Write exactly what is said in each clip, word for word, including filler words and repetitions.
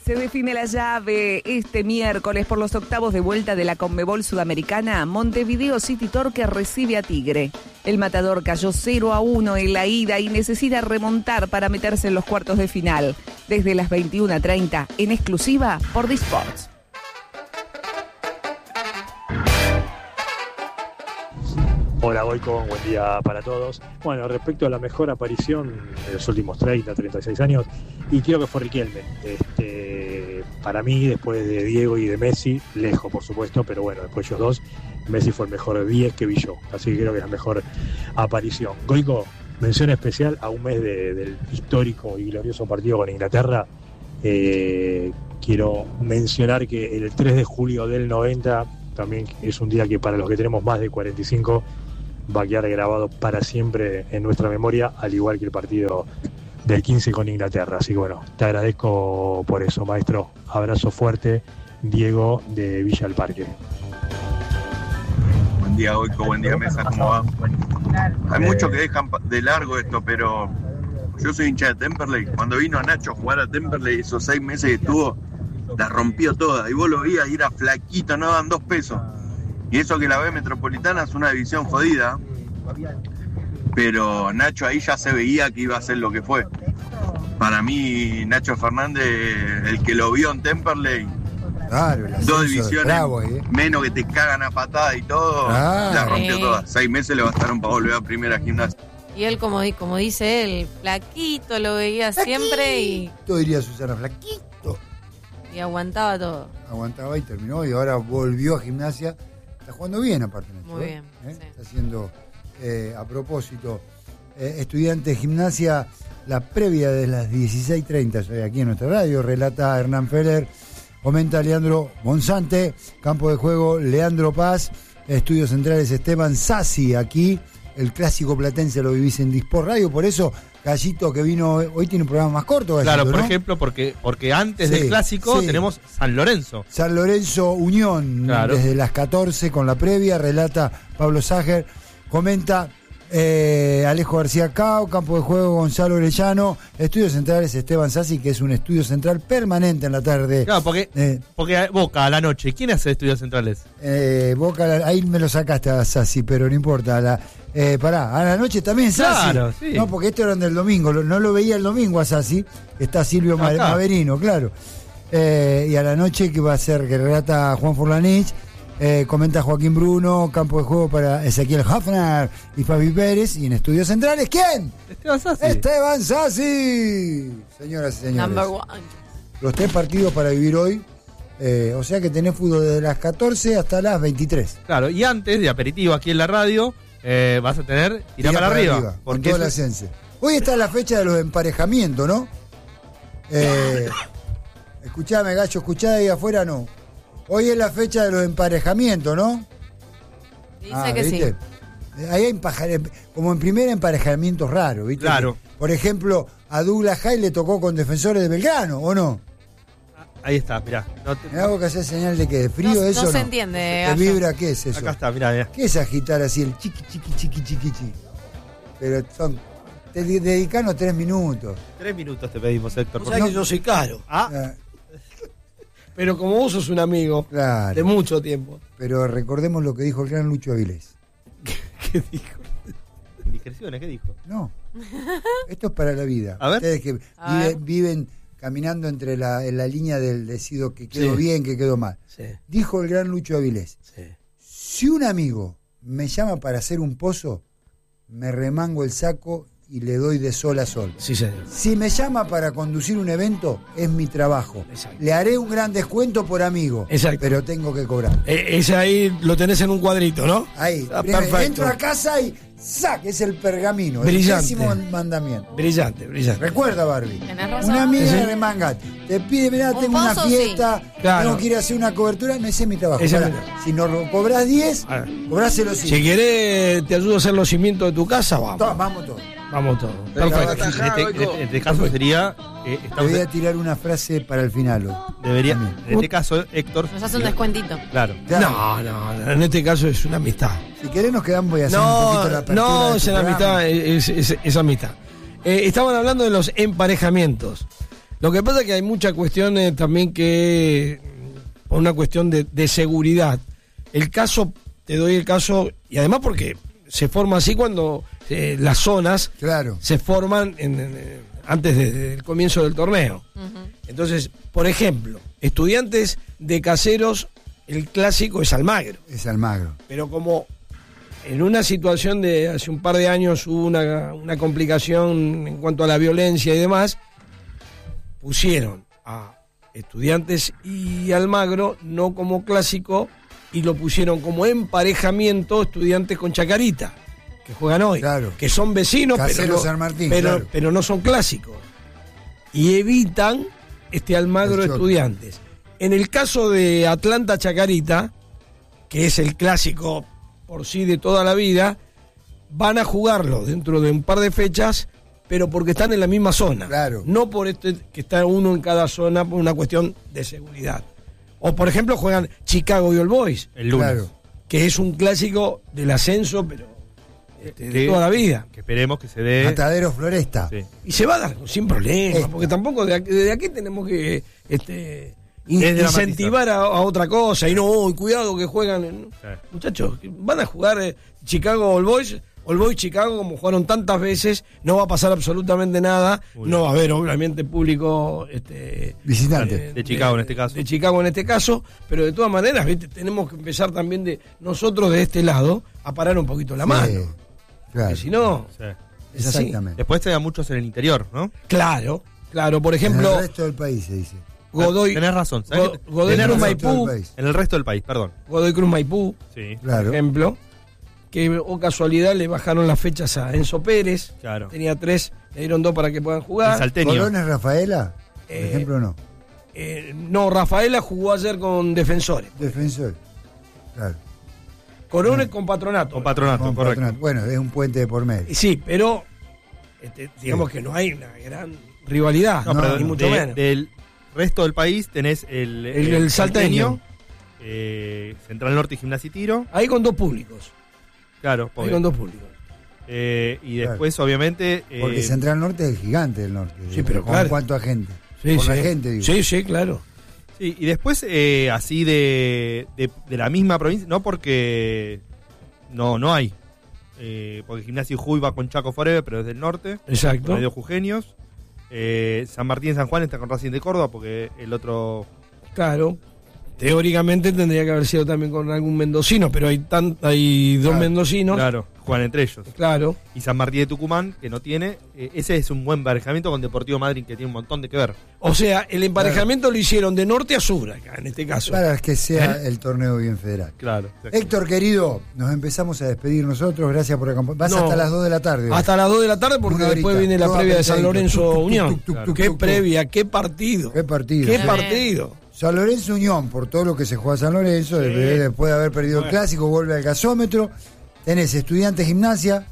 Se define la llave este miércoles por los octavos de vuelta de la Conmebol Sudamericana. Montevideo City Torque recibe a Tigre. El Matador cayó cero a uno en la ida y necesita remontar para meterse en los cuartos de final. Desde las veintiuna treinta, en exclusiva por Disports. Hola Goico, buen día para todos. Bueno, respecto a la mejor aparición de los últimos treinta, treinta y seis años, y creo que fue Riquelme. Este, para mí, después de Diego y de Messi, lejos por supuesto, pero bueno, después de ellos dos, Messi fue el mejor diez que vi yo, así que creo que es la mejor aparición. Goico, mención especial a un mes de, del histórico y glorioso partido con Inglaterra. Eh, quiero mencionar que el tres de julio del noventa también es un día que para los que tenemos más de cuarenta y cinco va a quedar grabado para siempre en nuestra memoria, al igual que el partido del quince con Inglaterra. Así que bueno, te agradezco por eso, maestro. Abrazo fuerte, Diego de Villa del Parque. Buen día, Goico, buen día, Mesa, ¿cómo va? Hay muchos que dejan de largo esto, pero yo soy hincha de Temperley. Cuando vino Nacho a jugar a Temperley, esos seis meses que estuvo, la rompió toda. Y vos lo veías y era flaquito, no daban dos pesos. Y eso que la B Metropolitana es una división jodida, pero Nacho ahí ya se veía que iba a ser lo que fue. Para mí, Nacho Fernández, el que lo vio en Temperley, claro, dos divisiones, bravo, ¿eh? menos que te cagan a patada y todo, claro. La rompió Sí. toda. Seis meses le bastaron para volver a primera gimnasia. Y él, como, di- como dice él, flaquito, lo veía siempre y, Flaquito, diría Susana, flaquito. y aguantaba todo. Aguantaba y terminó y ahora volvió a Gimnasia. Está jugando bien aparte. Nacho, Muy ¿eh? bien, ¿Eh? sí. Está haciendo, eh, a propósito, eh, estudiante de Gimnasia, la previa de las dieciséis treinta, soy aquí en nuestra radio, relata Hernán Feller, comenta Leandro Monzante, campo de juego Leandro Paz, estudios centrales Esteban Sassi, aquí el clásico platense lo vivís en Disport Radio, por eso Gallito que vino hoy tiene un programa más corto, Gallito, Claro, por ¿no? ejemplo, porque, porque antes Sí, del clásico sí. tenemos San Lorenzo. San Lorenzo Unión, Claro. desde las catorce con la previa, relata Pablo Sager, comenta eh, Alejo García Cao, campo de juego Gonzalo Orellano, estudios centrales Esteban Sassi, que es un estudio central permanente en la tarde. Claro, porque, Eh, porque Boca a la noche. ¿Quién hace estudios centrales? eh, Boca, ahí me lo sacaste a Sassi, pero no importa. La, eh, pará, a la noche también Sassi. Claro, sí. No, porque esto era del domingo, lo- no lo veía el domingo a Sassi, está Silvio Ma- Acá. Maverino, claro. Eh, y a la noche que va a ser, que relata Juan Furlanich, eh, comenta Joaquín Bruno, campo de juego para Ezequiel Hafner y Fabi Pérez, y en estudios centrales, ¿quién? Esteban Sassi. Esteban Sassi. Señoras y señores. Number one. Los tres partidos para vivir hoy, eh, o sea que tenés fútbol desde las catorce hasta las veintitrés. Claro, y antes de aperitivo aquí en la radio, eh, vas a tener Tirá Tira para, arriba. con porque toda la eso- Sense. Hoy está la fecha de los emparejamientos, ¿no? Eh, escuchame, Gallo, escuchá de ahí afuera, no. Hoy es la fecha de los emparejamientos, ¿no? Dice Ah, que ¿viste? sí. Ahí hay empaja- como en primera emparejamientos raros, ¿viste? Claro. Que, por ejemplo, a Douglas Jai le tocó con Defensores de Belgrano, ¿o no? Ahí está, mirá. No te- Me hago que hacer señal de que de frío No- eso no no. se entiende, ¿Te Gallo. vibra qué es eso? Acá está, mirá, mirá. ¿Qué es agitar así el chiqui, chiqui, chiqui, chiqui, chiqui? Pero son. Te de- dedicanos tres minutos. Tres minutos te pedimos, Héctor. Vos por sabés favor. que yo soy caro, Ah, Ah, pero como vos sos un amigo de claro. mucho tiempo. Pero recordemos lo que dijo el gran Lucho Avilés. ¿Qué dijo? indiscreciones, ¿qué dijo? No. Esto es para la vida. A ver. Ustedes que A vive- ver. viven caminando entre la, en la línea del decido que quedó Sí. bien, que quedó mal. Sí, Dijo el gran Lucho Avilés. sí. Si un amigo me llama para hacer un pozo, me remango el saco y le doy de sol a sol. Sí, señor. Si me llama para conducir un evento, es mi trabajo. Exacto. Le haré un gran descuento por amigo, Exacto. pero tengo que cobrar. E- ese ahí lo tenés en un cuadrito, ¿no? Ahí, Ah, primero, perfecto. entro a casa y ¡sac! Es el pergamino, Brillante. el décimo mandamiento. Brillante, brillante. Recuerda, Barbie. Tenés razón. Una amiga Sí. de remanga te pide, mirá, Un tengo una pozo, fiesta, Claro. tengo que ir a hacer una cobertura, no, ese es mi trabajo. Ese es Pará, mi trabajo. si no lo cobras diez, Ah. cobráselo Si cinco. querés, te ayudo a hacer los cimientos de tu casa, vamos. Todos, vamos todos. Vamos todos. Perfecto. Perfecto. En este, en este- en este caso sería. eh, Te estamos- voy a tirar una frase para el final hoy. debería, También. en este caso, Héctor. Nos hace un descuentito. Claro. Claro. No, no, no, en este caso es una amistad. Si querés nos quedamos, voy a hacer un No, poquito la apertura. no, de es tu una programa. amistad, es, es- es amistad. Eh, estaban hablando de los emparejamientos. Lo que pasa es que hay muchas cuestiones también que, por una cuestión de, de seguridad. El caso, te doy el caso, y además porque se forma así cuando eh, las zonas Claro. se forman en, en, antes de- del comienzo del torneo. Ujú. Entonces, por ejemplo, Estudiantes de Caseros, el clásico es Almagro. Es Almagro. Pero como en una situación de hace un par de años hubo una, una complicación en cuanto a la violencia y demás, pusieron a Estudiantes y Almagro no como clásico y lo pusieron como emparejamiento Estudiantes con Chacarita, que juegan hoy, Claro. que son vecinos, pero Caseros no, San Martín, pero, claro. pero no son clásicos. Y evitan este Almagro El choque. Estudiantes. En el caso de Atlanta Chacarita, que es el clásico por sí de toda la vida, van a jugarlo dentro de un par de fechas, pero porque están en la misma zona. Claro. No por este que está uno en cada zona por una cuestión de seguridad. O por ejemplo juegan Chicago y All Boys, El lunes. Claro. que es un clásico del ascenso, pero este, de Que- toda la vida. Que esperemos que se dé. Matadero Floresta. Sí. Y se va a dar sin problema, Esta. porque tampoco de aquí, desde aquí tenemos que este, in- Es dramatizar. incentivar a, a otra cosa. Y no, "Uy, cuidado que juegan. en-". Sí. Muchachos, van a jugar eh, Chicago All Boys, All Boys Chicago, como jugaron tantas veces, no va a pasar absolutamente nada. Muy No bien. va a haber, obviamente, público este, Visitante. De Chicago en este caso. De Chicago en este caso, pero de todas maneras, ¿viste? Tenemos que empezar también de nosotros de este lado a parar un poquito la Sí, mano. claro. Porque si no, Sí. es así. Exactamente. Después te da muchos en el interior, ¿no? Claro, claro. Por En ejemplo, el resto del país se dice. Godoy, Tenés razón. ¿sabés Go- qué? Godoy Tenés Cruz razón. Maipú. Todo el país. En el resto del país, perdón. Godoy Cruz Maipú, Sí, por Claro. ejemplo, que o casualidad le bajaron las fechas a Enzo Pérez. claro. Tenía tres, le dieron dos para que puedan El jugar. salteño. ¿Colones Rafaela? Por Eh, ejemplo, no. Eh, no, Rafaela jugó ayer con Defensores. Defensor. Claro. Corones con Patronato. Con patronato, Con correcto. Patronato. Bueno, es un puente de por medio. Y sí, pero este, digamos que no hay una gran rivalidad, No, no, pero ni mucho de- menos. del resto del país tenés el, El- el salteño. eh, Central Norte y Gimnasia y Tiro. Ahí con dos públicos. Claro, Ahí porque- con dos públicos. eh, y después, obviamente. eh, Porque Central Norte es el gigante del norte. Sí, pero ¿Con claro. cuánto a gente? Sí, por sí. la gente, digo. Sí, sí, claro. sí, y después, eh, así de, de, de la misma provincia, no porque. No, no hay. Eh, porque Gimnasia y Jujuy va con Chaco Forever, pero es del norte. Exacto. Medio jujeños. Eh, San Martín y San Juan está con Racing de Córdoba porque el otro. Claro. Teóricamente tendría que haber sido también con algún mendocino, pero hay tan, hay dos Claro, mendocinos. Claro, juegan entre ellos. Claro. Y San Martín de Tucumán, que no tiene. eh, ese es un buen emparejamiento con Deportivo Madryn, que tiene un montón de que ver. O sea, el emparejamiento lo hicieron de norte a sur acá, en este caso. Para que sea ¿Eh? el torneo bien federal. Claro. Héctor, querido, nos empezamos a despedir nosotros. Gracias por acompañarnos. Vas No. hasta las dos de la tarde. hoy. Hasta las dos de la tarde, porque Una después horita. viene la Toda previa de San apretadito. Lorenzo Tuc, tuc, tuc, Unión. tuc, tuc, Claro. tuc, Qué tuc, tuc. previa, qué partido. Qué partido. Qué Qué partido. San Lorenzo Unión, por todo lo que se juega San Lorenzo, Sí. después después de haber perdido Bueno. el clásico, vuelve al gasómetro. Tenés Estudiantes Gimnasia.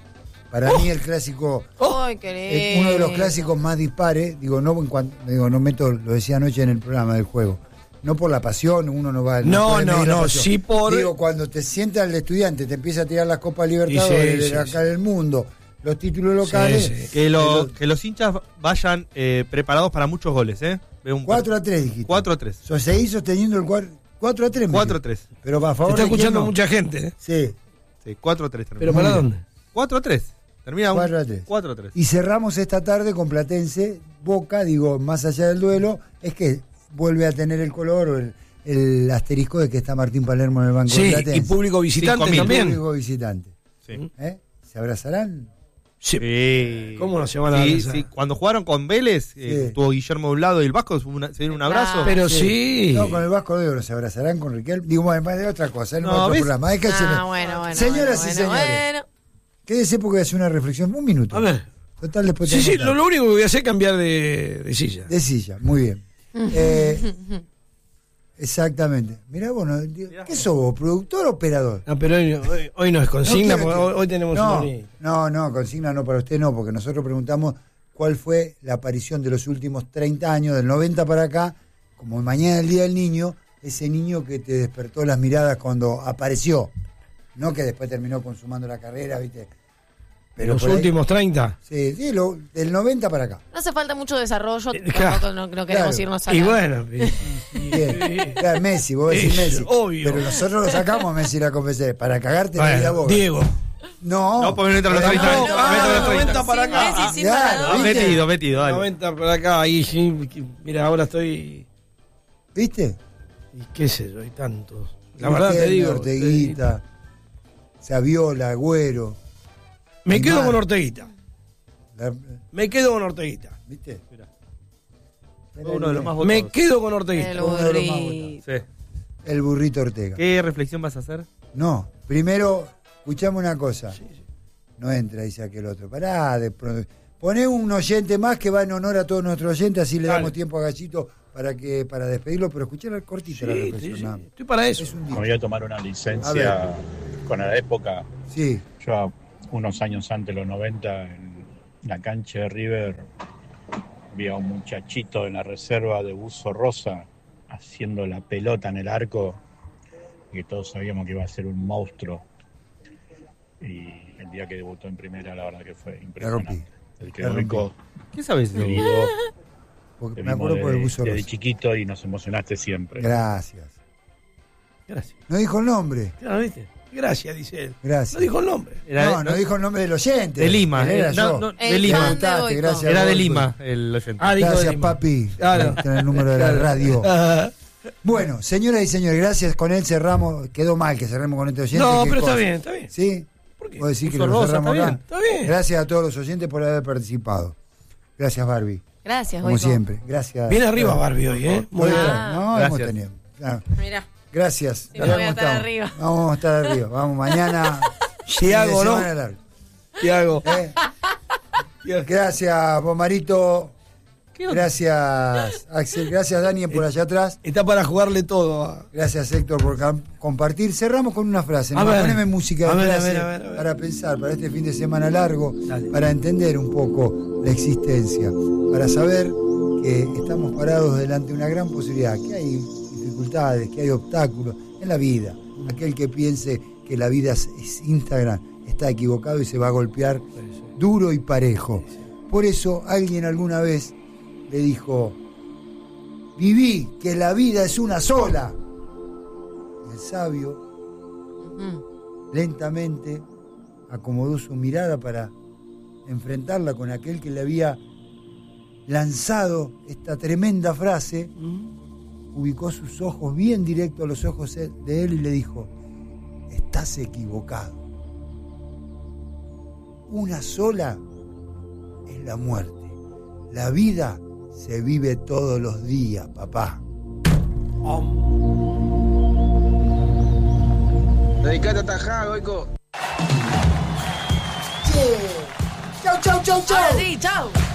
Para Oh. mí el clásico Ay, qué es uno de los lindo. clásicos más dispares. Digo, no en cuanto, digo, no meto, lo decía anoche en el programa del juego. No por la pasión, uno no va No, puede no, medir la no, pasión. sí por- Digo, cuando te sienta el estudiante, te empieza a tirar las Copas Libertadores, Y sí, de sí, acá sí. del mundo, los títulos locales. Sí, sí. Que, lo- Pero- que los hinchas vayan eh, preparados para muchos goles, ¿eh? Veo un cuatro a tres dijiste. cuatro a tres. O sea, seguís sosteniendo el cuatro a tres. cuatro a tres. Pero va a Te favor está de quién escuchando no. mucha gente. ¿eh? Sí. Sí, cuatro a tres Pero termina. Muy ¿para bien. dónde? cuatro a tres. Termina un cuatro a tres. cuatro a tres. Y cerramos esta tarde con Platense, Boca, digo, más allá del duelo, es que vuelve a tener el color o el, el asterisco de que está Martín Palermo en el banco de Sí, Platense. y público visitante cinco mil. también. Público visitante. Sí. ¿Eh? ¿Se abrazarán? Sí. Sí. ¿Cómo no se van a Sí, abrazar? sí. Cuando jugaron con Vélez, eh, Sí. estuvo Guillermo de un lado y el Vasco, fue una- se dieron un abrazo. Ah. Pero sí. No, con el Vasco de Oro se abrazarán con Riquelme. Digo, bueno, más de otra cosa, no, No, otro ¿ves? programa. Es que se me- Ah, bueno, bueno. Señoras bueno, y bueno, señores, bueno. quédese porque voy a hacer una reflexión. Un minuto. A ver. Total, después Sí, te sí, contaré. lo, lo único que voy a hacer es cambiar de, de silla. De silla, muy bien. Eh, exactamente. Mirá, bueno, ¿qué sos vos? ¿Productor o operador? No, pero hoy, hoy- hoy no es consigna, No quiero porque que- hoy, hoy tenemos no, una línea. no, no, consigna no para usted, no, porque nosotros preguntamos cuál fue la aparición de los últimos treinta años, del noventa para acá, como mañana el Día del Niño, ese niño que te despertó las miradas cuando apareció, no que después terminó consumando la carrera, ¿viste? Pero ¿Los por ahí- últimos treinta? Sí, sí, lo- del noventa para acá. No hace falta mucho desarrollo, Eh, claro. tampoco no, no queremos Claro. irnos a Y la- bueno, Bien. Claro, Messi, vos decís Sí, Messi. obvio. Pero nosotros lo sacamos a Messi la convencer. Para cagarte la vida bueno, vos. Diego. No. No, porque no entra los Pero treinta. no, No, no, mete los no, treinta. noventa para Sin acá. Messi, sin Claro, Maradona. Ah, ¿viste? metido, metido, dale. noventa para acá, ahí sí. Mira, ahora estoy. ¿Viste? Y qué sé yo, hay tantos. La verdad te Riquelme, digo. Orteguita, Saviola, Agüero. Me quedo Neymar. con Orteguita. La- Me quedo con Orteguita. ¿Viste? Mirá. Era Uno de los el- más Me votados. quedo con Orteguita. El Uno de los más burrito. Sí. El burrito Ortega. ¿Qué reflexión vas a hacer? No, primero, escuchame una cosa. No entra, dice aquel otro. Pará, de pronto. Poné un oyente más que va en honor a todos nuestros oyentes, así le Dale. damos tiempo a Gallito para que para despedirlo, pero escuchar cortita la Sí, reflexión. sí, sí. nada más. Estoy para eso. Es un Me día. voy a tomar una A licencia con la época. Sí, Yo, unos años antes, los noventa, en la cancha de River, vi a un muchachito en la reserva de buzo rosa haciendo la pelota en el arco, que todos sabíamos que iba a ser un monstruo. Y el día que debutó en primera, la verdad que fue rompí. impresionante. El que La rompí. ubicó, ¿Qué sabes de querido, porque te me vimos acuerdo por el desde, buzo desde rosa. chiquito y nos emocionaste siempre. Gracias. Gracias. No dijo el nombre. Claro, ¿viste? Gracias, dice él. Gracias. No dijo el nombre. Era no, no dijo el nombre del oyente. de Lima. Él era eh, no, yo. no, de El Lima. fan de Gustate, Boico. gracias. Era de Boico. Lima el oyente. Ah, dijo de Gracias, Lima. papi. Claro. Ahí está el número de la Claro. radio. Ah, Bueno, señoras y señores, gracias. Con él cerramos. Quedó mal que cerremos con este oyente. no, qué pero está cosa. bien, está bien. ¿Sí? ¿Por qué? Vos decís que Buzo lo rosa, cerramos está acá. bien. Está bien. Gracias a todos los oyentes por haber participado. Gracias, Barbie. Gracias, Como Boico. siempre. Gracias. Viene arriba Barbie hoy, ¿eh? Muy Muy bien. bien. Ah. No, Gracias. hemos tenido. Ah, Mirá. gracias. Sí, no voy a ¿Cómo estar estamos? arriba. Vamos a estar arriba. Vamos mañana. Tiago, fin de ¿no? semana largo. Tiago. ¿Eh? Gracias, Pomarito. Gracias, Axel. Gracias, Dani, por allá atrás. Está para jugarle todo. a- Gracias, Héctor, por cam- compartir. Cerramos con una frase. A ¿no? ver. Poneme música de A ver, a frase ver, a ver, a ver. para pensar, para este fin de semana largo, Dale. para entender un poco la existencia, para saber que estamos parados delante de una gran posibilidad, que hay dificultades, que hay obstáculos en la vida. Aquel que piense que la vida es es Instagram está equivocado y se va a golpear duro y parejo. Por eso alguien alguna vez le dijo: viví que la vida es una sola. El sabio Ujú. lentamente acomodó su mirada para enfrentarla con aquel que le había lanzado esta tremenda frase, ubicó sus ojos bien directo a los ojos de él y le dijo: estás equivocado. Una sola es la muerte. La vida se vive todos los días, papá. Dedicate a tajar, Goico. Chau, chau, chau, chau. Ahora sí, chau.